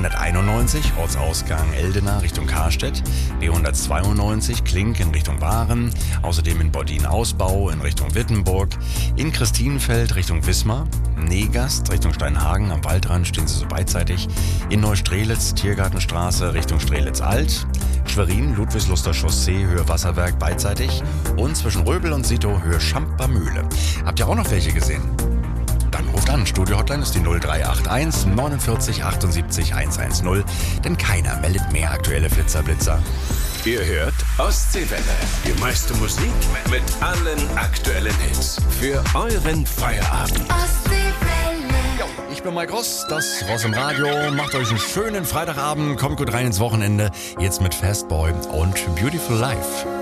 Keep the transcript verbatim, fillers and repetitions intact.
hunderteinundneunzig Ortsausgang Eldena Richtung Karstedt, B hundertzweiundneunzig Klink in Richtung Waren, außerdem in Bordin Ausbau in Richtung Wittenburg, in Christinenfeld Richtung Wismar, Negast Richtung Steinhagen am Waldrand stehen Sie so beidseitig, in Neustrelitz Tiergartenstraße Richtung Strelitz Alt, Schwerin Ludwigsluster Chaussee Höhe Wasserwerk beidseitig und zwischen Röbel und Sito Höhe Schamper-Mühle. Habt ihr auch noch welche gesehen? Dann ruft an. Studio Hotline ist die null drei acht eins neunundvierzig achtundsiebzig hundertzehn, denn keiner meldet mehr aktuelle Flitzerblitzer. Ihr hört Ostseewelle. Die meiste Musik mit allen aktuellen Hits. Für euren Feierabend. Jo, ich bin Mike Ross, das Ross im Radio. Macht euch einen schönen Freitagabend. Kommt gut rein ins Wochenende. Jetzt mit Fastboy und Beautiful Life.